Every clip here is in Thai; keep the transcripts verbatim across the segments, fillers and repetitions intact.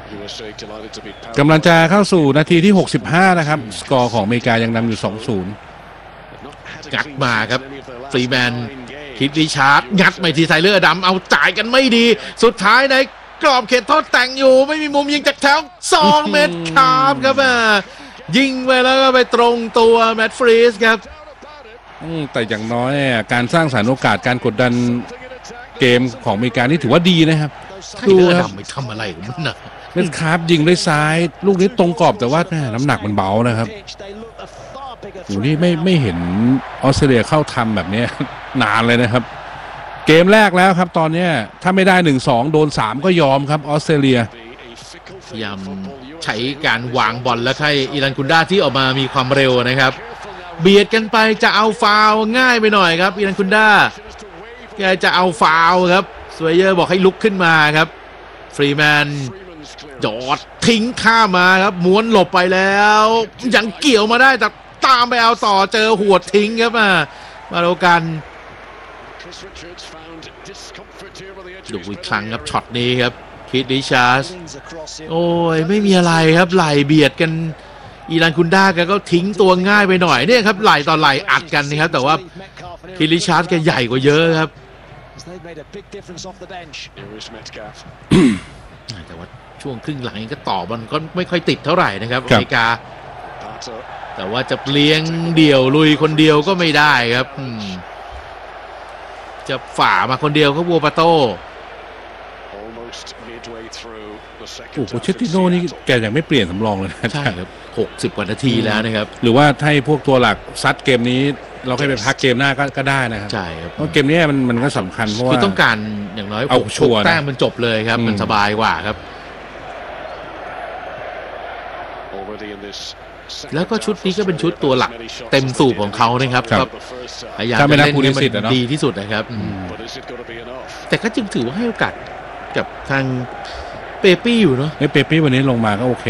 กำลังจะเข้าสู่นาทีที่หกสิบห้านะครับสกอร์ของอเมริกายังนำอยู่ สองศูนย์งัดมาครับฟรีแมนคิดริชาร์ดงัดไม่ทีไทเลอร์ดำเอาจ่ายกันไม่ดีสุดท้ายในกรอบเขตโทษแต่งอยู่ไม่มีมุมยิงจากแถวสองเมตรครับครับยิงไปแล้วก็ไปตรงตัวแมตต์ฟรีสครับแต่อย่างน้อยการสร้างสรรค์โอกาสการกดดันเกมของอเมริกานี่ถือว่าดีนะครับดูครับไม่ทำอะไรของมันนะเล่นคาร์ฟยิงด้วยซ้ายลูกนี้ตรงกรอบแต่ว่าน้ำหนักมันเบานะครับโอ้นี่ไม่ไม่เห็นออสเตรเลียเข้าทำแบบนี้นานเลยนะครับเกมแรกแล้วครับตอนนี้ถ้าไม่ได้ หนึ่งสอง โดนสามก็ยอมครับออสเตรเลียพยายามใช้การวางบอลแล้วให้อิรันกุนดาที่ออกมามีความเร็วนะครับเบียดกันไปจะเอาฟาวง่ายไปหน่อยครับอิรันกุนดาแกจะเอาฟาวครับสวยเยอร์บอกให้ลุกขึ้นมาครับฟรีแมนจอดทิ้งข้ามาครับม้วนหลบไปแล้วยังเกี่ยวมาได้แต่ตามไปเอาต่อเจอหัวทิ้งครับมามาดูกันดูอีกครั้งครับช็อตนี้ครับคิดริชาร์ดโอ้ยไม่มีอะไรครับไหลเบียดกันอีรันกุนดาแกก็ทิ้งตัวง่ายไปหน่อยเนี่ยครับไหลต่อไหลอัดกันนะครับแต่ว่าคิดริชาร์ดแกใหญ่กว่าเยอะครับแต่ว่าช่วงครึ่งหลังก็ต่อมันก็ไม่ค่อยติดเท่าไหร่นะครับอเมริกาแต่ว่าจะเลี้ยงเดี่ยวลุยคนเดียวก็ไม่ได้ครับจะฝ่ามาคนเดียวก็บัวปาโต้โอ้โหเชตติโน่นี่แกยังไม่เปลี่ยนสำรองเลยนะใช่ครับหกสิบกว่านาทีแล้วนะครับหรือว่าให้พวกตัวหลักซัดเกมนี้เราให้ไปพักเกมหน้าก็ก็ได้นะครับใช่ครับเพราะเกมนี้มันมันก็สำคัญเพราะว่าคือต้องการอย่างน้อยเอาชัวร์แต้มมันจบเลยครับมันสบายกว่าครับแล้วก็ชุดนี้ก็เป็นชุดตัวหลักเต็มสูบของเขานะครับพยายามจะเล่นให้มันดีที่สุดนะครับแต่ก็จึงถือว่าให้โอกาสกับทางเปปี้อยู่เนาะเปปี้วันนี้ลงมาก็โอเค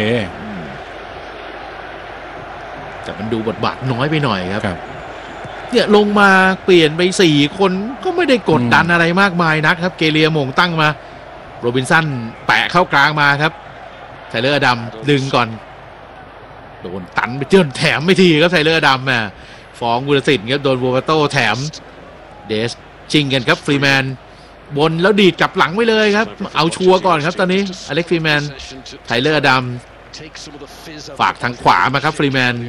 แต่มันดูบทบาทน้อยไปหน่อยครับเนี่ยลงมาเปลี่ยนไปสี่คนก็ไม่ได้กดดันอะไรมากมายนักครับเกเรียมงตั้งมาโรบินสันแปะเข้ากลางมาครับไทเลอร์ดำดึงก่อนโดนตันไปเจิ้นแถมไม่ทีครับไทเลอร์ดำอ่ะฟ้องบุรสิทธิ์ครับโดนบัวปาโต้แถมเดสชิงกันครับฟรีแมนบนแล้วดีดกลับหลังไปเลยครับเอาชัวร์ก่อนครับตอนนี้อเล็กฟรีแมนไทเลอร์ดำฝากทางขวามาครับฟรีแมน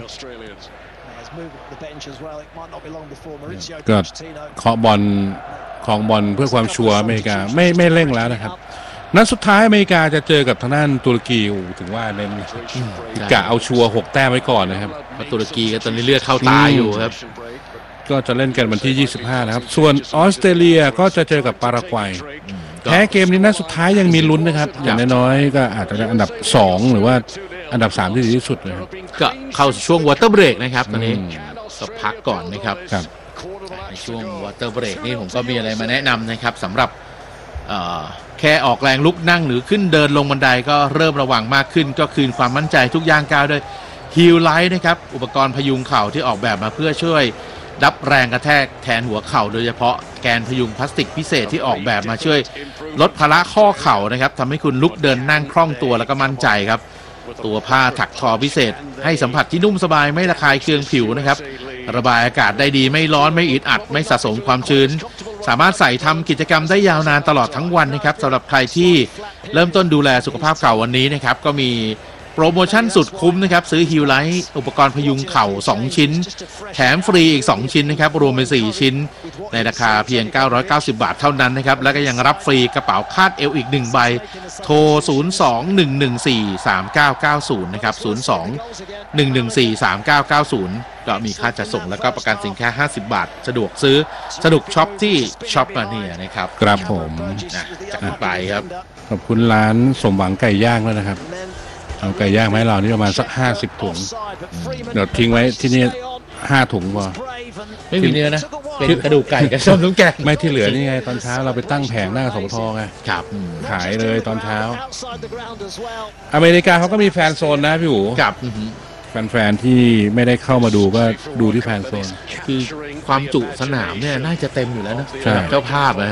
ก็เคาะบอลของบอลเพื่อความชัวร์อเมริกาไม่ไม่เร่งแล้วนะครับนัดสุดท้ายอเมริกาจะเจอกับทางด้านตุรกีถึงว่าเน้นกะเอาชัวร์หกแต้มไว้ก่อนนะครับตุรกีก็ตอนนี้เลือดเข้าตาอยู่ครับก็จะเล่นกันวันที่ยี่สิบห้านะครับส่วนออสเตรเลียก็จะเจอกับปารากวัยแพ้เกมนี้นัดสุดท้ายยังมีลุ้นนะครับอย่างน้อยๆก็อาจจะได้อันดับสองหรือว่าอันดับสามที่ดีที่สุดเลยก็เข้าช่วงวอเตอร์เบรกนะครับตอนนี้ก็พักก่อนนะครับในช่วงวอเตอร์เบรกนี่ผมก็มีอะไรมาแนะนำนะครับสำหรับแค่ออกแรงลุกนั่งหรือขึ้นเดินลงบันไดก็เริ่มระวังมากขึ้นก็คืนความมั่นใจทุกย่างก้าวด้วยฮิลไลท์นะครับอุปกรณ์พยุงเข่าที่ออกแบบมาเพื่อช่วยรับแรงกระแทกแทนหัวเข่าโดยเฉพาะแกนพยุงพลาสติกพิเศษที่ออกแบบมาช่วยลดภาระข้อเข่านะครับทำให้คุณลุกเดินนั่งคล่องตัวแล้วก็มั่นใจครับตัวผ้าถักทอพิเศษให้สัมผัสที่นุ่มสบายไม่ระคายเคืองผิวนะครับระบายอากาศได้ดีไม่ร้อนไม่อึดอัดไม่สะสมความชื้นสามารถใส่ทำกิจกรรมได้ยาวนานตลอดทั้งวันนะครับสำหรับใครที่เริ่มต้นดูแลสุขภาพเข่าวันนี้นะครับก็มีโปรโมชั่นสุดคุ้มนะครับซื้อฮิลไลท์อุปกรณ์พยุงเข่าสองชิ้นแถมฟรีอีกสองชิ้นนะครับรวมเป็นสี่ชิ้นในราคาเพียงเก้าร้อยเก้าสิบบาทเท่านั้นนะครับแล้วก็ยังรับฟรีกระเป๋าคาดเอวอีกหนึ่งใบโทรศูนย์ สอง หนึ่ง หนึ่ง สี่ สาม เก้า เก้า ศูนย์นะครับศูนย์ สอง หนึ่ง หนึ่ง สี่ สาม เก้า เก้า ศูนย์ก็มีค่าจัดส่งแล้วก็ประกันสินค้าห้าสิบบาทสะดวกซื้อสะดวกช็อปที่ช็อปมาเนี่ยนะครับครับผมจัดไปครับขอบคุณร้านสมหวังไก่ย่างแล้วนะครับเอาไก่ย่างไหมเรานี่ประมาณสักห้าสิบถุงเดี๋ยวทิ้งไว้ที่นี่ห้าถุงพอไม่มีเนื้อนะเป็นกระดูกไก่กับส้มน้ำแกงไม่ที่เหลือนี่ไงตอนเช้าเราไปตั้งแผงหน้าสมทองไงครับขายเลยตอนเช้าอเมริกาเขาก็มีแฟนโซนนะพี่อู๋ครับแฟนๆที่ไม่ได้เข้ามาดูก็ดูที่แฟนโซนคือความจุสนามเนี่ยน่าจะเต็มอยู่แล้วนะเจ้าภาพนะครับ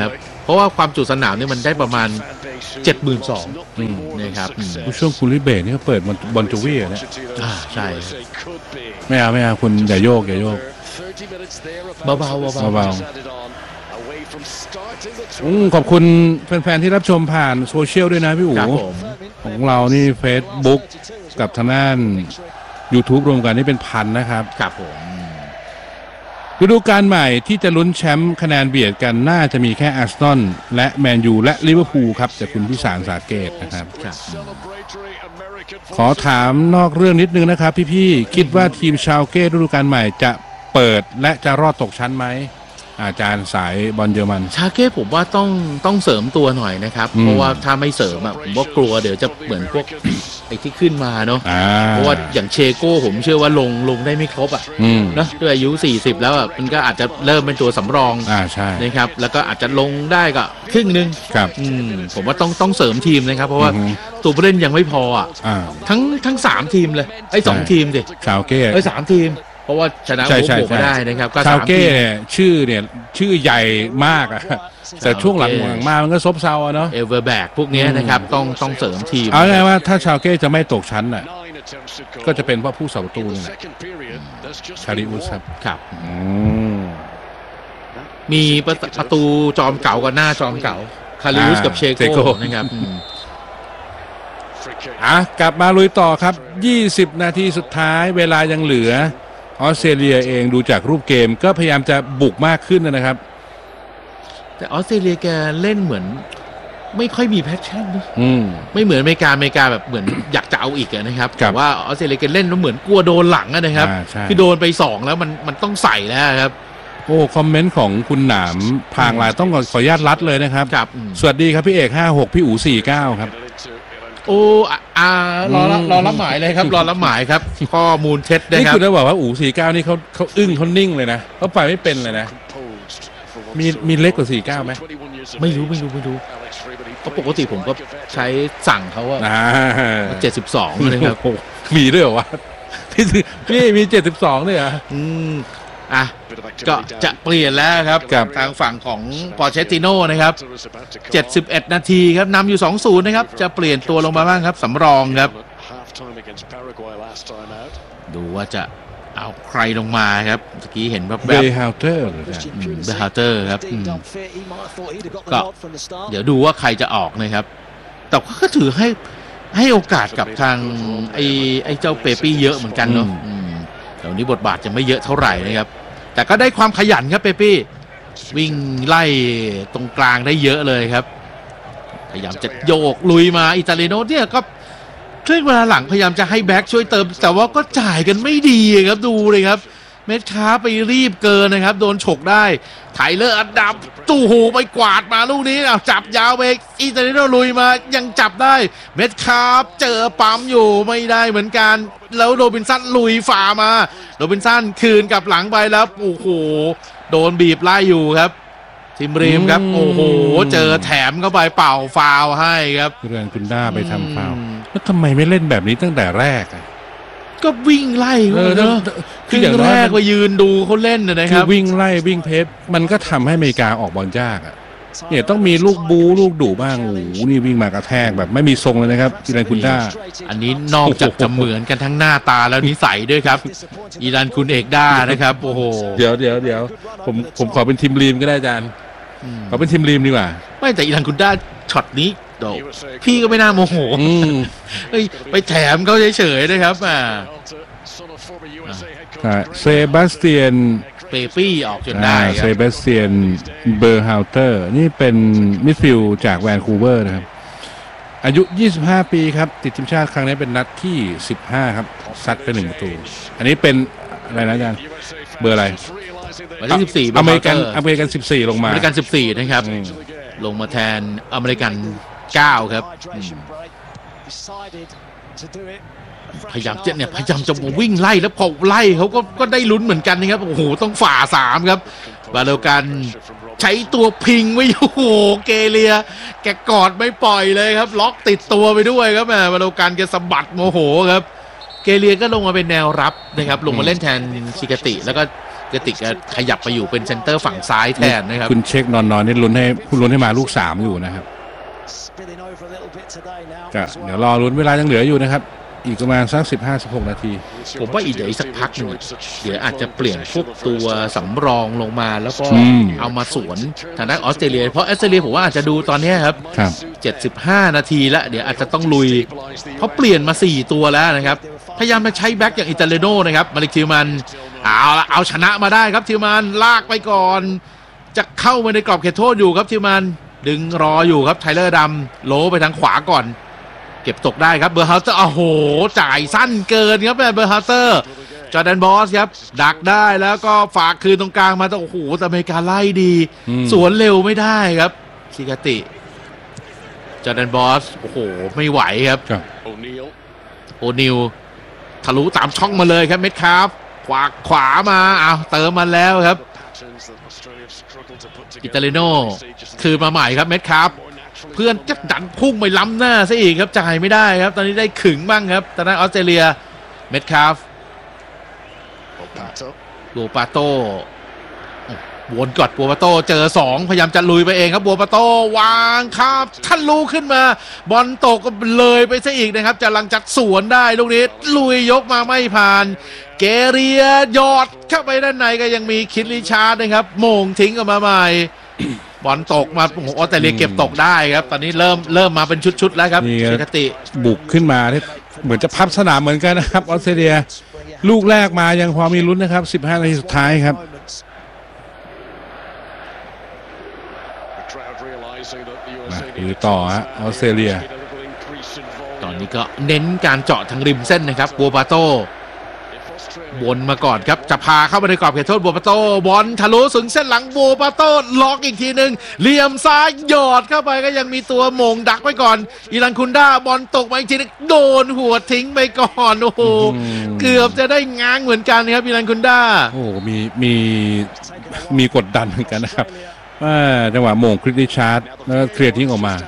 เพราะว่าความจุสนามเนี่ยมันได้ประมาณ เจ็ดหมื่นสองพัน นะครับช่วงคูลิเบตนี่เขาเปิดบอลจูวี่นะอ่าใช่ไม่เอาไม่เอาคุณอย่าโยกอย่าโยกเบาๆเบาๆเบาๆขอบคุณแฟนๆที่รับชมผ่านโซเชียลด้วยนะพี่อู๋ของเรานี่ Facebook กับทางด้าน YouTube รวมกันนี่เป็นพันนะครับครับผมฤดูกาลใหม่ที่จะลุ้นแชมป์คะแนนเบียดกันน่าจะมีแค่อาร์เซนอลและแมนยูและลิเวอร์พูลครับจากคุณพิสารสาเกตนะครับขอถามนอกเรื่องนิดนึงนะครับพี่ๆคิดว่าทีมชาวเก้ฤดูกาลใหม่จะเปิดและจะรอดตกชั้นไหมอาจารย์สายบอลเยอรมันชาเก้ผมว่าต้องต้องเสริมตัวหน่อยนะครับเพราะว่าถ้าไม่เสริมอ่ะผมว่ากลัวเดี๋ยวจะเหมือนพวกไอ้ที่ขึ้นมาเนาะเพราะว่าอย่างเชโก้ผมเชื่อว่าลงลงได้ไม่ครบอ่ะนะด้วยอายุสี่สิบแล้วอ่ะมันก็อาจจะเริ่มเป็นตัวสำรองอ่าใช่นะครับแล้วก็อาจจะลงได้ก็ครึ่งนึงครับอืมผมว่าต้องต้องเสริมทีมนะครับเพราะว่าตัวผู้เล่นยังไม่พออ่ะทั้งทั้งสามทีมเลยไอ้สองทีมสิชาวเก้ไอ้สามทีมเพราะว่าชนะโอ้โหไม่ได้นะครับก็ชาวเก้เนี่ยชื่อเนี่ยชื่อใหญ่มากอะแต่ช่วงหลังๆมามันก็ซบเซาเนาะเอเวอร์แบกพวกนี้นะครับต้องต้องเสริมทีมเอาไงว่าถ้าชาวเก้จะไม่ตกชั้นน่ะก็จะเป็นเพราะผู้สาประตูนี่แหละคาริอุสครับครับมีประตูจอมเก่ากับหน้าจอมเก่าคาริอุสกับเชโก้นะครับอ่ะกลับมาลุยต่อครับยี่สิบนาทีสุดท้ายเวลายังเหลือออสเตรเลียเองดูจากรูปเกมก็พยายามจะบุกมากขึ้นนะครับแต่ออสเตรเลียแกเล่นเหมือนไม่ค่อยมีแพชชั่นนะไม่เหมือนอเมริกาอเมริกาแบบเหมือนอยากจะเอาอีกนะครับแต่ว่าออสเตรเลียแกเล่นแล้วเหมือนกลัวโดนหลังนะครับคือโดนไปสองแล้วมันมันต้องใส่แล้วครับโอ้คอมเมนต์ของคุณหนามพางลายต้องขออนุญาตรัดเลยนะครับสวัสดีครับพี่เอกห้าหกพี่อู๋สี่เก้าครับโอ้อ่ารอรอรับหมายเลยครับรอรับหมายครับข้อมูลเท็จนะครับนี่คุณจะบอกว่าอู๋สี่เก้านี่เขาเขาอึ้งเขานิ่งเลยนะเขาไปไม่เป็นเลยนะมีมีเล็กกว่าสี่เก้าไหมไม่รู้ไม่รู้ไม่รู้เพราะปกติผมก็ใช้สั่งเขาว่าเจ็ดสิบสองเลยครับมีด้วยเหรอวะพี่พี่มีเจ็ดสิบสองด้วยเหรออืมอ่ะก็จะเปลี่ยนแล้วครับกับทางฝั่งของปอร์เชตติโน่นะครับเจ็ดสิบเอ็ดนาทีครับนำอยู่ สองศูนย์ นะครับจะเปลี่ยนตัวลงมาบ้างครับสำรองครับดูว่าจะเอาใครลงมาครับเมื่อกี้เห็นแบบเบฮาวเตอร์เบฮาวเตอร์ครับก็เดี๋ยวดูว่าใครจะออกนะครับแต่ก็ถือให้ให้โอกาสกับทางไอ้ไอ้เจ้าเปปี้เยอะเหมือนกันเนาะเดี๋ยวนี้บทบาทจะไม่เยอะเท่าไหร่นะครับแต่ก็ได้ความขยันครับเปปี้วิ่งไล่ตรงกลางได้เยอะเลยครับพยายามจะโยกลุยมาอิตาลีโนเนี่ยก็ครึ่งเวลาหลังพยายามจะให้แบ็กช่วยเติมแต่ว่าก็จ่ายกันไม่ดีครับดูเลยครับเม็ดค้าไปรีบเกินนะครับโดนฉกได้ไทเลอร์อันดับตู้หูไปกวาดมาลูกนี้เอาจับยาวไปอิตาลีโนลุยมายังจับได้เม็ดค้าเจอปั๊มอยู่ไม่ได้เหมือนกันแล้วโรบินสันลุยฝ่ามาโรบินสันคืนกับหลังไปแล้วโอ้โหโดนบีบไล่อยู่ครับทีมรีมครับโอ้โหเจอแถมเข้าไปเป่าฟาวให้ครับเรือนคุณด้าไปทำฟาวแล้วทำไมไม่เล่นแบบนี้ตั้งแต่แรกอ่ะก็วิ่งไล่เนอะคืออย่างแรกไปยืนดูเขาเล่นนะครับวิ่งไล่วิ่งเพชรมันก็ทำให้อเมริกาออกบอลยากอ่ะเนี่ยต้องมีลูกบูลูกดุบ้างโอ้โหนี่วิ่งมากระแทกแบบไม่มีทรงเลยนะครับอีรันคุณด้าอันนี้นอกจากจะเหมือนกันทั้งหน้าตาแล้วนิสัยด้วยครับอีรันคุณเอกด้านะครับโอ้โหเดี๋ยวเดี๋ยวเดี๋ยวผมผมขอเป็นทีมรีมก็ได้อาจารย์ขอเป็นทีมรีมดีกว่าไม่แต่อีรันคุณด้าช็อตนี้โดพี่ก็ไม่น่าโมโหไปแถมเขาเฉยๆนะครับอ่าเซบาสเตียนเปปี้ออกจนได้เซบาสเตียนเบอร์ฮาวเตอร์นี่เป็นมิดฟิลด์จากแวนคูเวอร์นะครับอายุยี่สิบห้าปีครับติดทีมชาติครั้งนี้เป็นนัดที่สิบห้าครับซัดไปหนึ่งประตูอันนี้เป็นอะไรนะอาจารย์เบอร์อะไรเบอร์ที่สิบสี่อเมริกันอเมริกันสิบสี่ลงมาอเมริกันสิบสี่นะครับลงมาแทนอเมริกันเก้าครับพยายามจะเนี่ยพยายามจะวิ่งไล่แล้วพอไล่เขาก็ก็ได้ลุ้นเหมือนกันนะครับโอ้โหต้องฝ่าสามครับบาโลกันใช้ตัวพิงไว้โอ้โหเกเลียแกกอดไม่ปล่อยเลยครับล็อกติดตัวไปด้วยครับแหมบาโลกันแกสะบัดโมโหครับเกเลียก็ลงมาเป็นแนวรับนะครับลงมาเล่นแทนชิกาติแล้วก็กติกขยับไปอยู่เป็นเซนเตอร์ฝั่งซ้ายแทนนะครับคุณเช็คนอนๆนี่ลุ้นให้คุณลุ้นให้มาลูกสามอยู่นะครับก็เดี๋ยวรอลุ้นเวลายังเหลืออยู่นะครับอีกประมาณสักสิบห้าสิบหกนาทีผมว่าอีกเดี๋ยวอีกสักพักหนึ่งเดี๋ยวอาจจะเปลี่ยนพวกตัวสำรองลงมาแล้วก็เอามาสวนทางด้านออสเตรเลียเพราะออสเตรเลียผมว่าอาจจะดูตอนนี้ครับเจ็ดสิบห้านาทีแล้วเดี๋ยวอาจจะต้องลุยเพราะเปลี่ยนมาสี่ตัวแล้วนะครับพยายามมาใช้แบ็คอย่างอิตาเลโน่นะครับมาลิกทิวมันเอาละเอาชนะมาได้ครับทิวมันลากไปก่อนจะเข้ามาในกรอบเขตโทษอยู่ครับทิวมันดึงรออยู่ครับไทเลอร์ดำโลไปทางขวาก่อนเก็บตกได้ครับเบอร์ฮาวเตอร์โอ้โหจ่ายสั้นเกินครับเบอร์ฮาวเตอร์จอร์แดนบอสครับดักได้แล้วก็ฝากคืนตรงกลางมาแต่โอ้โหแต่อเมริกาไล่ดีสวนเร็วไม่ได้ครับชิกาติจอร์แดนบอสโอ้โหไม่ไหวครับโอนิลทะลุตามช่องมาเลยครับเม็ดคาร์ฟขวาขวามาอ้าวเติมมาแล้วครับอิตาเลโน่คืนมาใหม่ครับเม็ดคาร์ฟเพื่อนจะดันพุ่งไปล้ำหน้าซะอีกครับจ่ายไม่ได้ครับตอนนี้ได้ขึงบ้างครับตอนนั้นออสเตรเลียเม็ดคาร์ฟบัวปาโต้วนกอดบัวปาโต้เจอสองพยายามจะลุยไปเองครับบัวปาโต้วางครับท่านลูกขึ้นมาบอลตกเลยไปซะอีกนะครับจะลังจัดสวนได้ลูกนี้ลุยยกมาไม่ผ่านเกเรียยอดเข้าไปด้านในก็ยังมีคิดลิชาร์ดนะครับโมงทิ้งออกมาใหม่บอลตกมาโอ้โหออสเตรเลียเก็บตกได้ครับตอนนี้เริ่มเริ่มมาเป็นชุดๆแล้วครับชิกาติบุกขึ้นมาเหมือนจะพับสนามเหมือนกันนะครับออสเตรเลียลูกแรกมายังพอมีลุ้นนะครับสิบห้านาทีสุดท้ายครับหรือต่อฮะออสเตรเลียตอนนี้ก็เน้นการเจาะทางริมเส้นนะครับบัวปาโต้วนมาก่อนครับจะพาเข้าไปในกรอบเขตโทษบัวปาโต้บอลทะลุถึงเส้นหลังบัวปาโต้ล็อกอีกทีหนึ่งเหลี่ยมซ้ายหยอดเข้าไปก็ยังมีตัวโมงดักไว้ก่อนอิรันคุนด้าบอลตกมาอีกทีนึงโดนหัวทิ้งไปก่อนโอ้โหเกือบจะได้ง้างเหมือนกันครับอิรันคุนด้าโอ้มีมีมีกดดันเหมือนกันนะครับว่าจังหวะโมงคริสติชาร์ดแล้วเคลียร์ทิ้งออกมา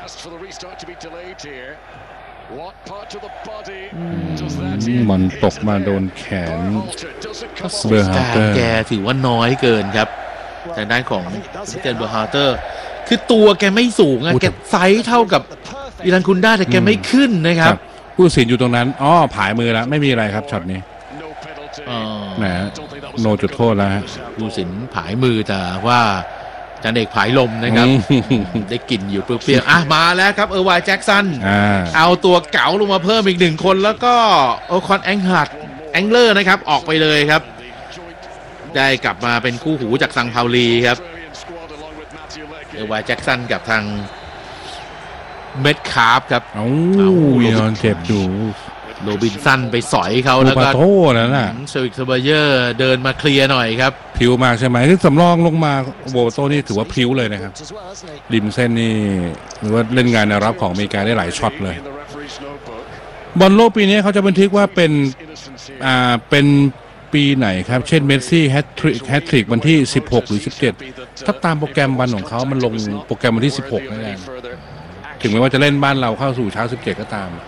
บอลตกมาโดนแขนเบอร์ฮาวเตอร์แกถือว่าน้อยเกินครับทางด้านของเจนเบอร์ฮาวเตอร์คือตัวแกไม่สูงอะแกไซส์เท่ากับอิรันคุนด้าแต่แกไม่ขึ้นนะครับผู้ตัดสินอยู่ตรงนั้นอ๋อผายมือแล้วไม่มีอะไรครับช็อตนี้แหมโนจุดโทษแล้วผู้ตัดสินผายมือแต่ว่าจันเอกผายลมนะครับได้กลิ่นอยู่เปรี้ยวๆอ่ะมาแล้วครับเออร์ไวน์แจ็คสันเอาตัวเก๋าลงมาเพิ่มอีกหนึ่งคนแล้วก็โอคอนแองฮัดแองเลอร์นะครับออกไปเลยครับได้กลับมาเป็นคู่หูจากซังพาวลีครับเออร์ไวน์แจ็คสันกับทางเม็ดคาร์ฟครับเอานอนเจ็บอยู่โรบินสันไปสอยเขาแล้วก็โทษนะน่ะเซอร์วิสเบเยอร์เดินมาเคลียร์หน่อยครับพิวมากใช่ไหมที่สำรองลงมาโบโต้นี่ถือว่าพิวเลยนะครับริมเส้นนี่หรือว่าเล่นงานในรับของอเมริกาได้หลายช็อตเลยบอลโลกปีนี้เขาจะบันทึกว่าเป็นอ่าเป็นปีไหนครับเช่นเมสซี่แฮตทริกแฮตทริกวันที่สิบหกหรือสิบเจ็ดถ้าตามโปรแกรมวันของเขามันลงโปรแกรมวันที่สิบหกนั่นเองถึงแม้ว่าจะเล่นบ้านเราเข้าสู่เช้าสิบเจ็ดก็ตาม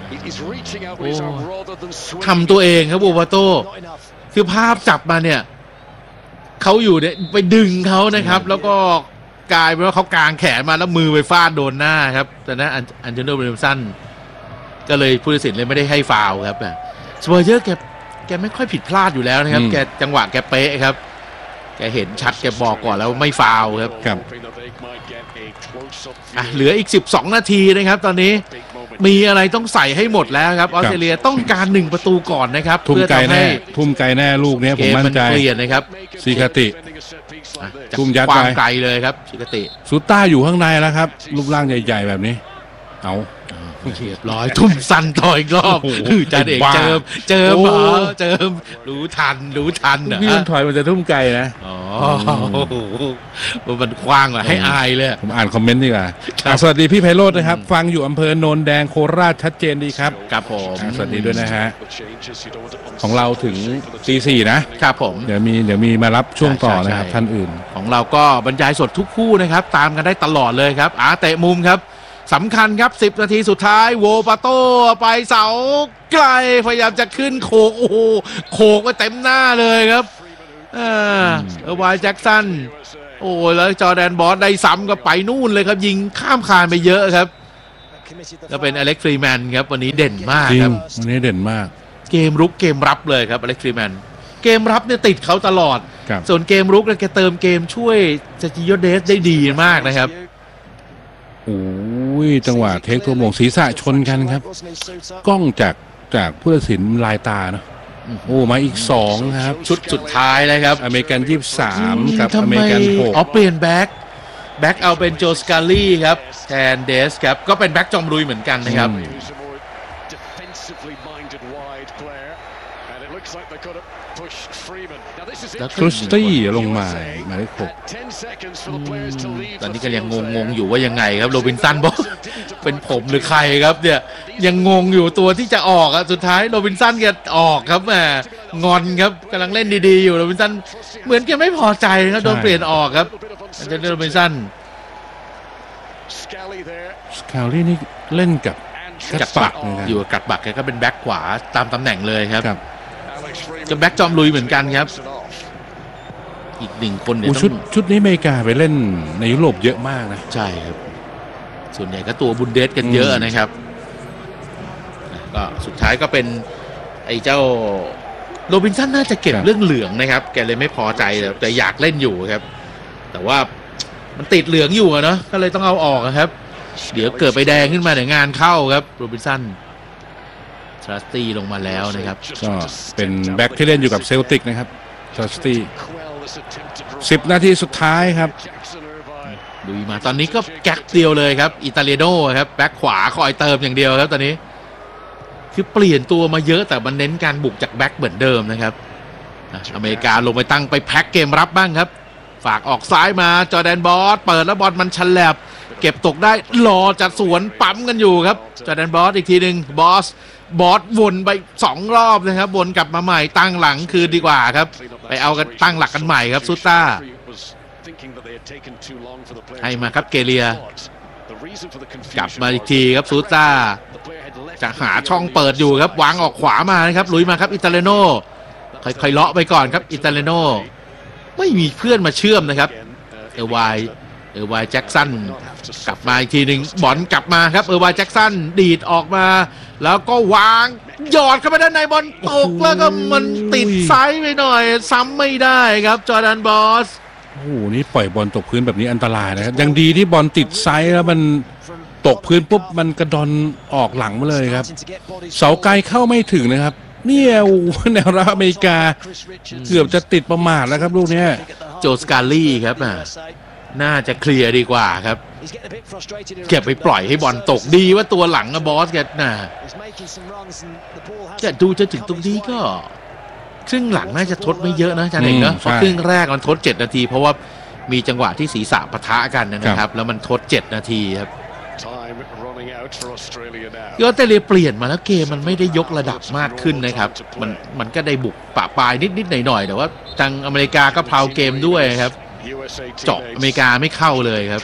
ทำตัวเองครับบัวปาโต้คือภาพจับมาเนี่ยเขาอยู่เนี่ยไปดึงเขานะครับแล้วก็กลายเป็นว่าเขากางแขนมาแล้วมือไปฟาดโดนหน้าครับแต่นั้นอันเจโน่ วิลเลียมสันก็เลยผู้ตัดสินเลยไม่ได้ให้ฟาวล์ครับสเปอร์เยอร์แกแกไม่ค่อยผิดพลาดอยู่แล้วนะครับแกจังหวะแกเป๊ะครับแกเห็นชัดแกบอกก่อนแล้วไม่ฟาวล์ครับอ่ะเหลืออีกสิบสองนาทีนะครับตอนนี้มีอะไรต้องใส่ให้หมดแล้วครับออสเตรเลียต้องการหนึ่งประตูก่อนนะครับทุ่มไกลแน่ทุ่มไกลแน่ลูกนี้ผมมั่นใจเปลี่ยนนะครับชิกาติทุ่มยัดไปไกลเลยครับชิกาติซูต้าอยู่ข้างในแล้วครับรูปร่างใหญ่ๆแบบนี้เอาเรียบร้อยทุ่มสั้นต่ออีกรอบจันเอกเจิมเจิมเหรอเจิมรู้ทันรู้ทันนะพี่มันถอยมันจะทุ่มไกลนะอ๋อมันกว้างอ่ะให้อายเลยผมอ่านคอมเมนต์ดีกว่าสวัสดีพี่ไพโรจน์นะครับฟังอยู่อำเภอโนนแดงโคราชชัดเจนดีครับครับผมสวัสดีด้วยนะฮะของเราถึงตีสี่นะครับผมเดี๋ยวมีเดี๋ยวมีมารับช่วงต่อนะครับท่านอื่นของเราก็บรรยายสดทุกคู่นะครับตามกันได้ตลอดเลยครับอาเตะมุมครับสำคัญครับสิบนาทีสุดท้ายโวปาโต้ไปเสาไกลพยายามจะขึ้นโขกโอ้โหโขกไปเต็มหน้าเลยครับอ่าเออร์ไวน์แจ็คสันโอ้แล้วจอร์แดนบอสได้ซ้ำก็ไปนู่นเลยครับยิงข้ามคานไปเยอะครับก็เป็นอเล็กซ์ฟรีแมนครับวันนี้เด่นมากจริครังบวันนี้เด่นมากเกมรุกเกมรับเลยครับอเล็กซ์ฟรีแมนเกมรับเนี่ยติดเขาตลอดครับส่วนเกมรุกเนี่ยแกเติมเกมช่วยเซจิโยเดสได้ดีมากนะครับโอ้ยจังหวะเทคตัวโมงศีรษะชนกันครับกล้องจากจากผู้ตัดสินลายตาเนาะโอ้มาอีกสองครับชุดสุดท้ายเลยครับอเมริกันยี่สิบสามกับทำอไมเมริกันหกอ๋อเปลี่ยนแบ็คแบ็คเอาเป็นโจสกาลี่ครับแทนเดสครับก็เป็นแบ็คจอมลุยเหมือนกันนะครับ แล้วคริสตี้ลงมาหมายเลขหกตอนนี้ก็ยังงงๆอยู่ว่ายังไงครับโรบินสันบอกเป็นผมหรือใครครับเนี่ยยังงงอยู่ตัวที่จะออกอะสุดท้ายโรบินสันแกออกครับแหมงอนครับกำลังเล่นดีๆอยู่โรบินสันเหมือนแกไม่พอใจครับโดนเปลี่ยนออกครับอันเดอร์โรบินสันสคาลี่นี่เล่นกับกัดปักอยู่กับกัดปักแกก็เป็นแบ็คขวาตามตำแหน่งเลยครับครับจะแบ็คจอมลุยเหมือนกันครับอีกหนึ่งคนเนี่ยโอ้ต้ชุดองชุดนี้อเมริกาไปเล่นในยุโรปเยอะมากนะใช่ครับส่วนใหญ่ก็ตัวบุนเดสกันเยอะนะครับก็สุดท้ายก็เป็นไอ้เจ้าโรบินสันน่าจะเก็บเรื่องเหลืองนะครับแกเลยไม่พอใจแต่อยากเล่นอยู่ครับแต่ว่ามันติดเหลืองอยู่อะเนาะก็เลยต้องเอาออกครับเดี๋ยวเกิดไปแดงขึ้นมาเดี๋ยวงานเข้าครับโรบินสันทรัสตี้ลงมาแล้วนะครับก็เป็นแบ็คที่เล่นอยู่กับเซลติกนะครับทรัสตี้สิบนาทีสุดท้ายครับดูมาตอนนี้ก็แก๊กเดียวเลยครับอิตาเลียโน่ครับแบ็คขวาคอยเติมอย่างเดียวครับตอนนี้คือเปลี่ยนตัวมาเยอะแต่มันเน้นการบุกจากแบ็คเหมือนเดิมนะครับอเมริกาลงไปตั้งไปแพ็คเกมรับบ้างครับฝากออกซ้ายมาจอร์แดนบอสเปิดแล้วบอลมันฉลับเก็บตกได้รอจัดสวนปั๊มกันอยู่ครับจอร์แดนบอสอีกทีหนึ่งบอสบอสวนไปสองรอบนะครับวนกลับมาใหม่ตั้งหลังคืนดีกว่าครับไปเอากันตั้งหลักกันใหม่ครับซูต้าให้มาครับเกเลียกลับมาอีกทีครับซูต้าจะหาช่องเปิดอยู่ครับวางออกขวามานะครับลุยมาครับอิตาเลโน่ค่อยๆเลาะไปก่อนครับอิตาเลโน่ไม่มีเพื่อนมาเชื่อมนะครับเออร์ไวน์เออร์ไวน์แจ็คสันกลับมาอีกทีหนึ่งบอลกลับมาครับเออร์ไวน์แจ็คสันดีดออกมาแล้วก็วางหยอดเข้าไปด้านในบอลตกแล้วก็มันติดไซส์ไปหน่อยซ้ำไม่ได้ครับจอร์แดนบอสโอ้โหนี่ปล่อยบอลตกพื้นแบบนี้อันตรายนะครับยังดีที่บอลติดไซส์แล้วมันตกพื้นปุ๊บมันกระดอนออกหลังมาเลยครับเสาไกลเข้าไม่ถึงนะครับเนี่ยโอ้โหแนวรับอเมริกาเกือบจะติดประมาทแล้วครับลูกเนี้ยโจสกาลี่ครับน่ะน่าจะเคลียร์ดีกว่าครับเก็บไปปล่อยให้บอลตกดีว่าตัวหลังอะบอสแกน่ะจะดูจะถึงตรงนี้ก็ครึ่งหลังน่าจะทดไม่เยอะนะอาจารย์เอกเนอะเพราะครึ่งแรกมันทดเจ็ดนาทีเพราะว่ามีจังหวะที่ศีรษะปะทะกันนะครับแล้วมันทดเจ็ดนาทีครับออสเตรเลียเปลี่ยนมาแล้วเกมมันไม่ได้ยกระดับมากขึ้นนะครับมันมันก็ได้บุกปะปายนิดๆหน่อยๆแต่ว่าทางอเมริกาก็เพลาเกมด้วยครับเจาะอเมริกาไม่เข้าเลยครับ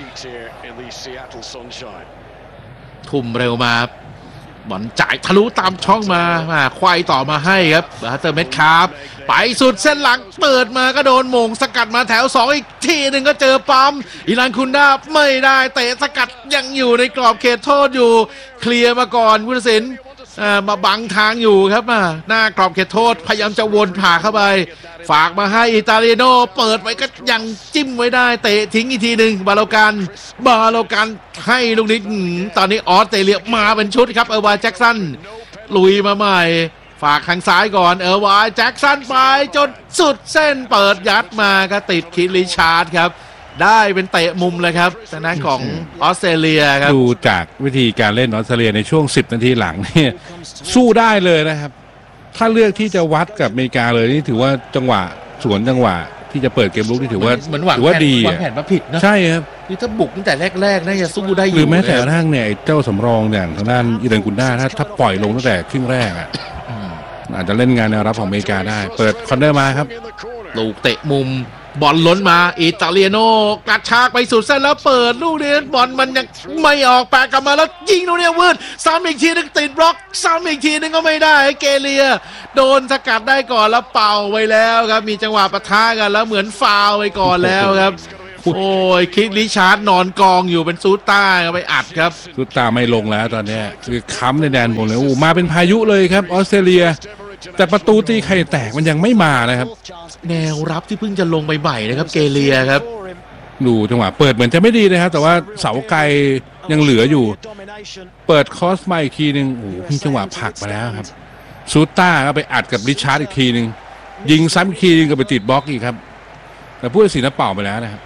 ทุ่มเร็วมาบอลจ่ายทะลุตามช่องมามาควายต่อมาให้ครับบัตเตอร์เม็ดคาร์ฟไปสุดเส้นหลังเปิดมาก็โดนโมงสกัดมาแถวสองอีกทีหนึ่งก็เจอปั๊มอิรันคุนดาไม่ได้เตะสกัดยังอยู่ในกรอบเขตโทษอยู่เคลียร์มาก่อนผู้ตัดสินมาบังทางอยู่ครับมาหน้ากรอบเขตโทษพยายามจะวนผ่าเข้าไปฝากมาให้อิตาเลียโน่เปิดไว้ก็ยังจิ้มไว้ได้เตะทิ้งอีกทีหนึ่งบาโลกันบาโลกันให้ลูกนี้ตอนนี้ออสเตรเลียมาเป็นชุดครับเออร์ไวน์แจ็คสันลุยมาใหม่ฝากทางซ้ายก่อนเออร์ไวน์แจ็คสันไปจนสุดเส้นเปิดยัดมาก็ติดคิดริชาร์ดครับได้เป็นเตะมุมเลยครับทางด้านของออสเตรเลียครับดูจากวิธีการเล่นออสเตรเลียในช่วงสิบนาทีหลังเนี่ยสู้ได้เลยนะครับถ้าเลือกที่จะวัดกับอเมริกาเลยนี่ถือว่าจังหวะสวนจังหวะที่จะเปิดเกมลุกนี่ถือว่าเหมือนหวังถือว่าดีวางแผนมาผิดนะใช่ครับคือถ้าบุกตั้งแต่แรกๆน่าจะสู้ได้อยู่หรือแม้แต่กระทั่งเนี่ยเจ้าสำรองอย่างทางด้านอิรันกุนดาถ้าถ้าปล่อยลงตั้งแต่ครึ่งแรกอ่ะอาจจะเล่นงานแนวรับของอเมริกาได้เปิดคอนเนอร์มาครับลูกเตะมุมบอลล้นมาอิตาเลียโนกระชากไปสุดเส้นแล้วเปิดลูกนี้บอลมันยังไม่ออกแปะกลับมาแล้วยิงลูกนี้วืดซ้ำอีกทีนึงติดบล็อกซ้ำอีกทีนึงก็ไม่ได้เกเลียโดนสกัดได้ก่อนแล้วเป่าไปแล้วครับมีจังหวะปะทะกันแล้วเหมือนฟาวไปก่อนแล้วครับโอ้ยคิดริชาร์ดนอนกองอยู่เป็นซูต้าไปอัดครับซูต้าไม่ลงแล้วตอนนี้คือค้ำในแดนบนเลยโอ้มาเป็นพายุเลยครับออสเตรเลียแต่ประตูตีไข่แตกมันยังไม่มานะครับแนวรับที่เพิ่งจะลงใหม่ๆนะครับเกเลียครับดูจังหวะเปิดเหมือนจะไม่ดีนะครับแต่ว่าเสาไกลยังเหลืออยู่เปิดคอสมาอีกทีนึงโอ้โหเพิ่งจังหวะผลักมาแล้วครับซูต้าก็ไปอัดกับริชาร์ดอีกทีนึงยิงซ้ำอีกทีนึงก็ไปติดบล็อกอีกครับแต่ผู้ตัดสินน่ะเป่าไปแล้วนะครับ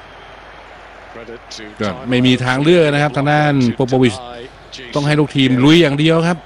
ก็ไม่มีทางเลือกนะครับทางด้านโปโปวิชต้องให้ลูกทีมลุยอย่างเดียวครับ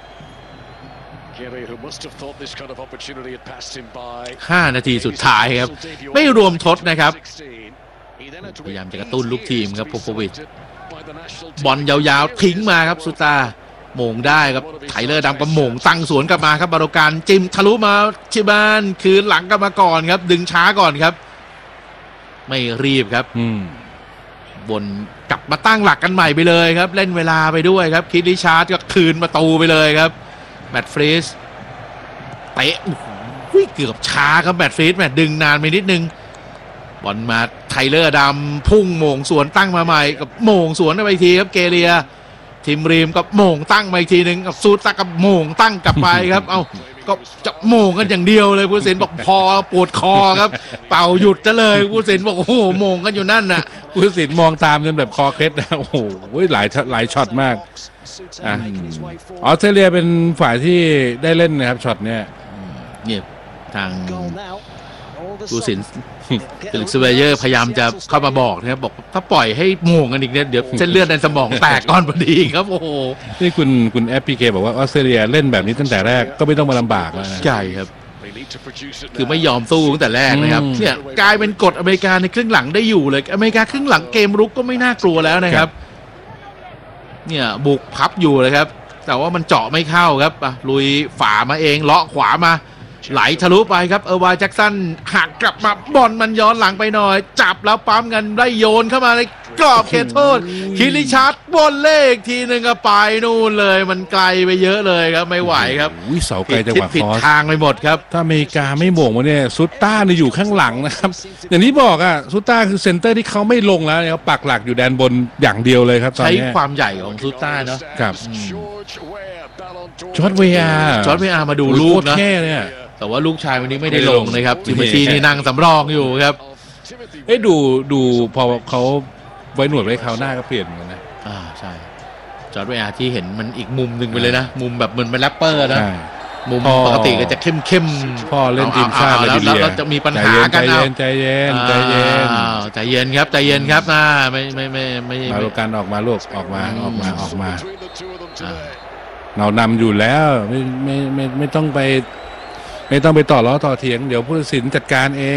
ห้านาทีสุดท้ายครับไม่รวมทดนะครับพยายามจะกระตุ้นลูกทีมครับโปโปวิชบอลยาวๆทิ้งมาครับสุตาโมงได้ครับไทเลอร์ดำก็โมงตั้งสวนกลับมาครับบาโรการจิ้มทะลุมาชิบานคืนหลังกลับมาก่อนครับดึงช้าก่อนครับไม่รีบครับบนกลับมาตั้งหลักกันใหม่ไปเลยครับเล่นเวลาไปด้วยครับคิดริชาร์ดก็คืนประตูไปเลยครับแมตต์ฟรีสเตะเกือบช้าครับแมตต์ฟรีสแมตต์ดึงนานไปนิดนึงบอลมาไทเลอร์ดำพุ่งโมงสวนตั้งมาใหม่กับโมงสวนไปทีครับเกเลียทีมรีมกับโมงตั้งมาอีกทีหนึ่งกับซูตากับโมงตั้งกลับไปครับเอาก็จะโมงกันอย่างเดียวเลยผู้ตัดสินบอกพอปวดคอครับเป่าหยุดจะเลยผู้ตัดสินบอกโอ้โหโมงกันอยู่นั่นน่ะผู้ตัดสินมองตามจนแบบคอเคล็ดนะโอ้โหหลายหลายช็อตมากอ่ะออสเตรเลียเป็นฝ่ายที่ได้เล่นนะครับช็อตเนี้ยเนี่ยทางผู้ตัดสินเฟลิกซ์เวเยอร์พยายามจะเข้ามาบอกนะครับบอกถ้าปล่อยให้โมงกันอีกเนี่ยเดี๋ยวเส้นเลือดในสมองแตกก่อนพอดีครับโอ้โหนี่คุณคุณแอปพีเคบอกว่าออสเตรเลียเล่นแบบนี้ตั้งแต่แรกก็ไม่ต้องมาลำบากแล้วใช่ครับคือไม่ยอมสู้ตั้งแต่แรกนะครับเนี่ยกลายเป็นกฎอเมริกาในครึ่งหลังได้อยู่เลยอเมริกาครึ่งหลังเกมรุกก็ไม่น่ากลัวแล้วนะครับเนี่ยบุกพับอยู่เลยครับแต่ว่ามันเจาะไม่เข้าครับลุยฝ่ามาเองเลาะขวามาไหลทะลุไปครับเออร์ไวน์แจ็คสันหักกลับมาบอลมันย้อนหลังไปหน่อยจับแล้วปั๊มกันได้โยนเข้ามาในกรอบเขตโทษคิริชาร์ดบอลเลขทีหนึ่งก็ไปนู่นเลยมันไกลไปเยอะเลยครับไม่ไหวครับวิเสาไกลจังหวะผิดทางไปหมดครับถ้าอเมริกาไม่โมงมาเนี่ยซูต้าเนี่ยอยู่ข้างหลังนะครับอย่างที่บอกอ่ะซูต้าคือเซนเตอร์ที่เขาไม่ลงแล้วเนี่ยเขาปักหลักอยู่แดนบนอย่างเดียวเลยครับตอนนี้ใช้ความใหญ่ของซูต้าเนาะครับจอร์จเวียจอร์จเวียมาดูลูกนะเนี่ยแต่ว่าลูกชายวันนี้ไม่ได้ลงนะครับทิมทีนี่นั่งสำรองอยู่ครับเอ้ดูดูพอเขาไว้หนวดไว้คราวหน้าก็เปลี่ยนเหมือนกันนะอ่าใช่จอร์จเวียที่เห็นมันอีกมุมหนึ่งไปเลยนะมุมแบบเหมือนเป็นแรปเปอร์นะมุมปกติก็จะเข้มเข้มพ่อเล่นทีมชาติแล้วแล้วจะมีปัญหากันเอาใจเย็นใจเย็นใจเย็นครับใจเย็นครับนะไม่ไม่ไม่ไม่มาลูกกันออกมาลูกออกมาออกมาออกมาเรานำอยู่แล้วไม่ไม่ไม่ไม่ต้องไปไม่ต้องไปต่อล้อต่อเถียงเดี๋ยวผู้ตัดสินจัดการเอง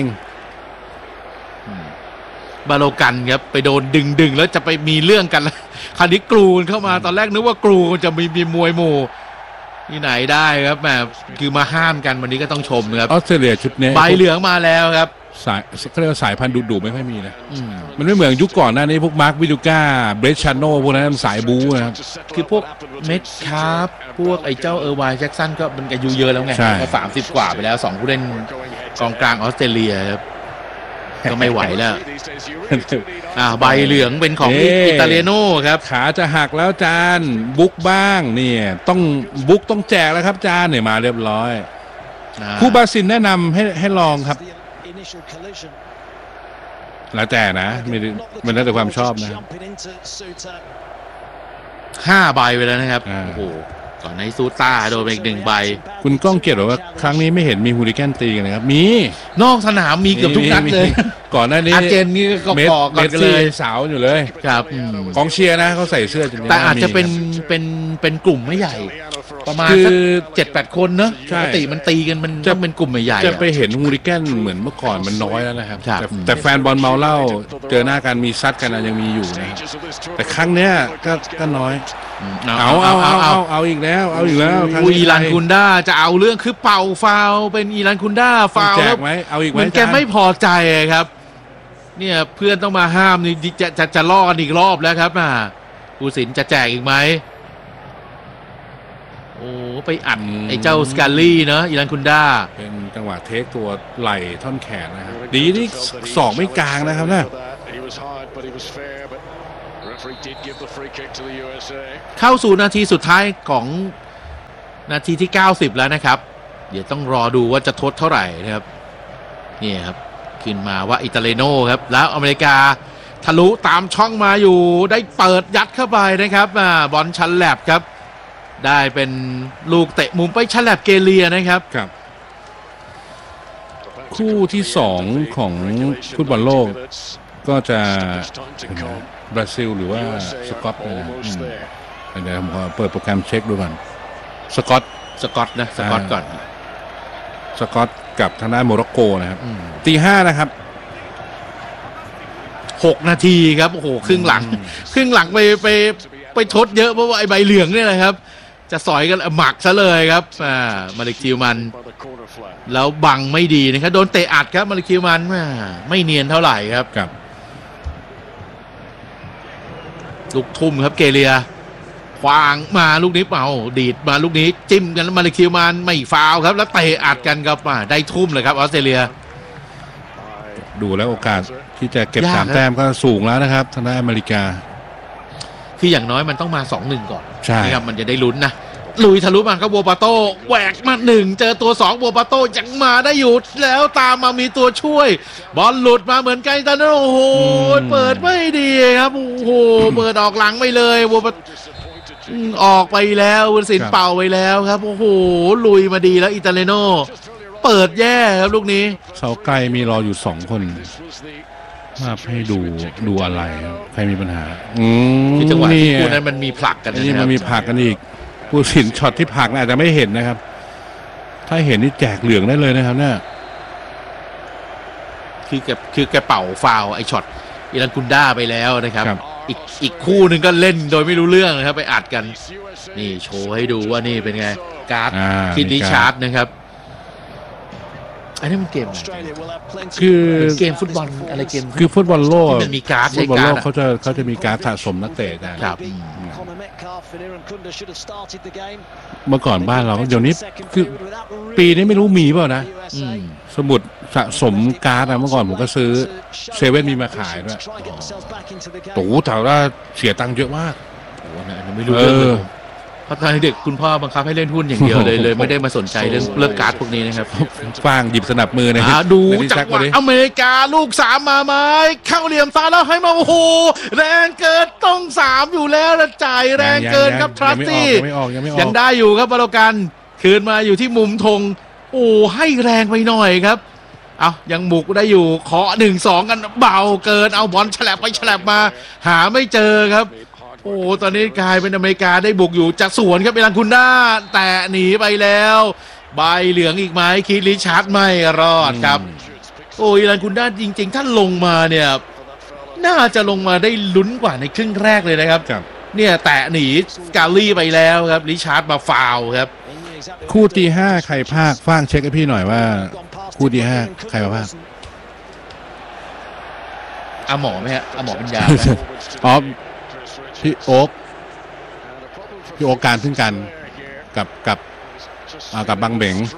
บาโลกันครับไปโดนดึงดึงแล้วจะไปมีเรื่องกันแล้วคราวนี้กรูนเข้ามาตอนแรกนึกว่ากรูจะมีมีมวยหมู่ที่ไหนได้ครับแหมคือมาห้ามกันวันนี้ก็ต้องชมครับออสเตรเลียชุดนี้ใบเหลืองมาแล้วครับสายเขาเรียกว่าสายพันธุ์ดุๆไม่ค่อยมีนะมันไม่เหมือนยุคก่อนหน้านี้พวกมาร์ควิดูก้าเบรชาโน่พวกนั้นสายบู๊นะครับคือพวกเม็ดคาร์ฟพวกไอ้เจ้าเออร์ไวน์แจ็คสันก็มันอายุเยอะแล้วไงก็สามสิบกว่าไปแล้วสองผู้เล่นกองกลางออสเตรเลียครับก็ไม่ไหวแล้วอ่าใบเหลืองเป็นของอิตาเลียโน่ครับขาจะหักแล้วจานบุกบ้างเนี่ยต้องบุกต้องแจกแล้วครับจานเนี่ยมาเรียบร้อยผู้บาซินแนะนำให้ให้ลองครับแล้วแต่นะไม่มันแล้วแต่ความชอบนะห้าใบไปแล้วนะครับโอ้โหก่อนในซูต้าโดนไปอีกหนึ่งใบคุณก้องเกียรติบอกว่าครั้งนี้ไม่เห็นมีฮูลิแกนตีกันนะครับมีนอกสนามมีเกือบทุกนัดเลยก่อนหน้านี้อาร์เจนนี่ก็กอกันเลยสาวอยู่เลยครับกองเชียร์นะเขาใส่เสื้อจนแต่อาจจะเป็นเป็นเป็นกลุ่มไม่ใหญ่ประมาณสักเจ็ดแปดคนเนอะปกติมันตีกันมันจะเป็นกลุ่มใหญ่จะไปเห็นฮูลิแกนเหมือนเมื่อก่อนมันน้อยแล้วนะครับแต่แฟนบอลเมาเหล้าเจอหน้ากันมีซัดกันยังมีอยู่นะแต่ครั้งเนี้ยก็ก็น้อยเอาเอาเอาเอาเอาอีกแล้วเอาอีกแล้วอีรันคุนด้าจะเอาเรื่องคือเป่าฟาวเป็นอีรันคุนด้าฟาวแล้วเอาอีกไหมมันแกไม่พอใจครับเนี่ยเพื่อนต้องมาห้ามนี่จะจะจะล่อกันอีกรอบแล้วครับอ่าผู้สินจะแจกอีกไหมโอ้ไปอัดไอ้เจ้าสกาลี่เนอะอิรันคุนดาเป็นจังหวะเทคตัวไหล่ท่อนแขนนะครับดีที่ศอกไม่กลางนะครับนะเข้าสู่นาทีสุดท้ายของนาทีที่เก้าสิบแล้วนะครับเดี๋ยวต้องรอดูว่าจะทดเท่าไหร่นะครับนี่ครับขึ้นมาว่าอิตาเลโน่ครับแล้วอเมริกาทะลุตามช่องมาอยู่ได้เปิดยัดเข้าไปนะครับบอลชันแลบครับได้เป็นลูกเตะมุมไปชันแลบเกเลียนะครับครับคู่ที่สองของฟุตบอลโลกก็จะบราซิลหรือว่าสกอตนะเดี๋ยวผมขอเปิดโปรแกรมเช็คดูก่อนสกอตสกอตนะสกอตก่อนสกอตกับทางด้านโมร็อกโกนะครับตีห้านะครับหกนาทีครับโอ้โหครึ่งหลังครึ่งหลังไปไปไปทดเยอะเพราะว่าไอ้ใบเหลืองเนี่ยนะครับจะสอยกันหมักซะเลยครับอ่ามาลิคิวมันแล้วบังไม่ดีนะครับโดนเตะอัดครับมาลิคิวมันไม่เนียนเท่าไหร่ครับครับลูกทุ่มครับเกเลียควางมาลูกนี้เปล่าดีดมาลูกนี้จิ้มกันแล้วมาลิคิวมันไม่ฟาวครับแล้วเตะอัดกันครับมาได้ทุ่มเลยครับออสเตรเลียดูแล้วโอกาสที่จะเก็บสามแต้มก็สูงแล้วนะครับทางด้านอเมริกาคืออย่างน้อยมันต้องมา สองหนึ่ง ก่อนใช่นะครับมันจะได้ลุ้นนะลุยทะลุมาครับโบปาโต้แหวกมาหนึ่งเจอตัวสองโบปาโต้ยังมาได้อยู่แล้วตามมามีตัวช่วยบอลหลุดมาเหมือนกันแต่โอ้โหเปิดไม่ดีครับโอ้โหเปิดออกหลังไปเลยโบปาออกไปแล้ววุฒิสินเป่าไปแล้วครับโอ้โหลุยมาดีแล้วอิตาเลโน่เปิดแย่ครับลูกนี้เสาไกลมีรออยู่สองคนมาให้ดูดูอะไรใครมีปัญหาอืมจังหวะที่คู่นั้นมันมีผลักกันนี่มันมีผลักกันอีกผู้สินช็อตที่ผลักอาจจะไม่เห็นนะครับถ้าเห็นนี่แจกเหลืองได้เลยนะครับเนี่ยคือแกคือแกเป่าฟาวไอช็อตอิรันกุนด้าไปแล้วนะครับอีกอีกคู่หนึ่งก็เล่นโดยไม่รู้เรื่องนะครับไปอัดกันนี่โชว์ให้ดูว่านี่เป็นไงการ์ดคิดดิชาร์ดนะครับอันนี้มันเกมคือเกมฟุตบอลอะไรเกมคือฟุตบอลโลกมันมีการ์ดฟุตบอลโลกเขาจะเขาจะมีการ์ดสะสมนักเตะกันครับเมื่อก่อนบ้านเราเดี๋ยวนี้คือปีนี้ไม่รู้มีเปล่านะสมุดสะสมการ์ดนะเมื่อก่อนผมก็ซื้อเซเว่นมีมาขายด้วยโอ้โหแต่ว่าเสียตังค์เยอะมากโอ้โหไม่รู้เรื่องเพราะตอนเด็กคุณพ่อบังคับให้เล่นหุ้นอย่างเดียวเลยเลยไม่ได้มาสนใจเรื่องเรื่องการ์ดพวกนี้นะครับฟางหยิบสนับมือนะดูจังหวะอเมริกาลูกสามมาไหมเข้าเหลี่ยมซ้ายแล้วให้มาโอ้โหแรงเกินต้องสามอยู่แล้วละจ่ายแรงเกินครับทรัสซี่ยังได้อยู่ครับบาโลกันคืนมาอยู่ที่มุมธงโอ้ให้แรงไปหน่อยครับเอายังบุกได้อยู่ขอหนึ่งสองกันเบาเกินเอาบอลฉลับไปฉลับมาหาไม่เจอครับโอ้ตอนนี้กลายเป็นอเมริกาได้บุกอยู่จะสวนครับเอลันคุนด้าแต่หนีไปแล้วใบเหลืองอีกไหมคีริชาร์ดไม่รอดครับโอ้เอลันคุนด้าจริงๆถ้าลงมาเนี่ยน่าจะลงมาได้ลุ้นกว่าในครึ่งแรกเลยนะครับเนี่ยแตะหนีสกาลี่ไปแล้วครับริชาร์ดมาฟาวครับคู่ตีห้าใครภาคฟางเช็คให้พี่หน่อยว่าคู่ตีห้าใครมาภาคอาหมอไหมฮะอาหมอปัญญาอ๋อพี่โอ๊กพี่โอ๊กการซึ่งกันกับกับกับบางเบง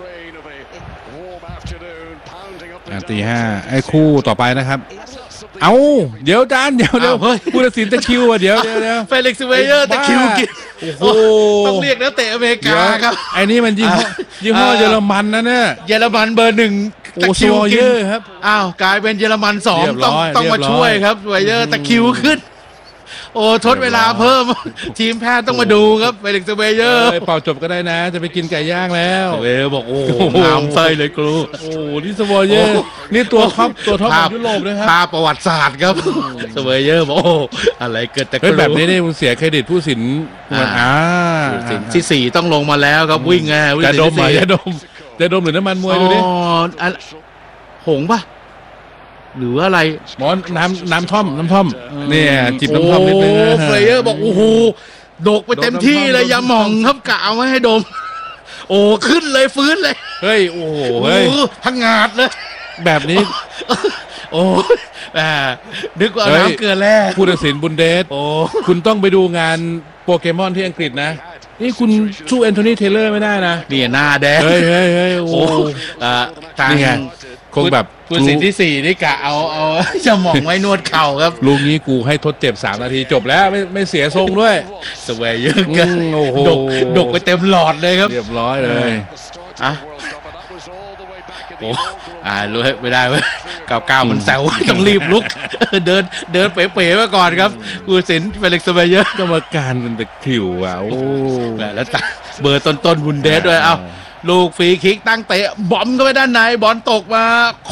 ตีห้าไอ้คู่ต่อไปนะครับเอาเดี๋ยวจานเดี๋ยวเดี๋ยวผู้ตัดสินตะคิวอ่ะเดี๋ยวเดี๋ยวเดี๋ยวเฟลิกซ์เวเยอร์ตะคิวกินโอ้ต้องเรียกนักเตะอเมริกาครับไอ้นี่มันยี่ห้อยี่ห้อเยอรมันนะเนี่ยเยอรมันเบอร์หนึ่งตะคิวกินครับอ้าวกลายเป็นเยอรมันสองต้องต้องมาช่วยครับเวเยอร์ตะคิวขึ้นโอ้ทดเวลาเพิ่มทีมแพทย์ต้องมาดูครับเฟลิกซ์เวเยอร์เป่าจบก็ได้นะจะไปกินไก่ย่างแล้วเวเยอร์บอกโอ้งามไส้เลยครูโอ้นี่สเวเยอร์นี่ตัวท็อปตัวท็อปของยุโรปเลยครับภาพประวัติศาสตร์ครับสเวเยอร์บอกโอ้อะไรเกิดแต่แบบนี้นี่มึงเสียเครดิตผู้สินอ่าที่สี่ต้องลงมาแล้วครับวิ่งไงจะดมไหมจะดมจะดมหรือน้ำมันมวยดูดิหงป่ะหรืออะไรหมอนน้ำน้ำท่อมน้ำท่อมเนี่ยจิบน้ำท่อมนิดนึงเฟลเยอร์บอกโอ้โหดกไปเต็มที่เลยอย่าหม่องครับกะเอาไว้ให้ดมโอ้ขึ้นเลยฟื้นเลยเฮ้ยโอ้โหเฮ้ยพังงาดเลยแบบนี้โอ้อ่านึกว่าเอาเฮ้ยน้ำเกลือแร่ผู้ตัดสินบุนเดสโอ้คุณต้องไปดูงานโปเกมอนที่อังกฤษนะ นี่คุณสู้แอนโทนีเทเลอร์ไม่ได้นะนี่หน้าแดงเฮ้ยเฮ้ยเฮ้ยโอ้โอ้อ่าทางนี่ไงคงแบบคุณสินที่สี่นี่กะเอาเอาจะหมองไว้นวดเข่าครับลูกนี้กูให้ทดเจ็บสามนาทีจบแล้วไม่ไม่เสียทรงด้วยสวยเยอะกันอืมโอ้โหดกดกไปเต็มหลอดเลยครับเรียบร้อยเลยอ่ะโอ้อ่ารู้ไม่ได้เว้ยเก้าเก้ามันแซวต้องรีบลุก เดินเดินเป๋ๆมาก่อนครับคุณสินเฟลิกซ์สเบเยอร์กรรมการเป็นตะคริวอ่ะโอ้แล้วตาเบอร์ต้นๆบุนเดสด้วยเอ้าลูกฟรีคิกตั้งเตะบอมก็ไปด้านในบอลตกมา